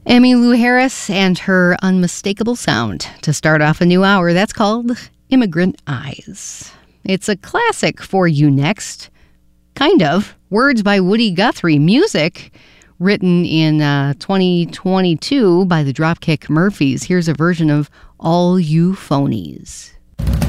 Emmylou Harris and her unmistakable sound to start off a new hour. That's called Immigrant Eyes. It's a classic for you next. Kind of. Words by Woody Guthrie. Music written in 2022 by the Dropkick Murphys. Here's a version of All You Phonies.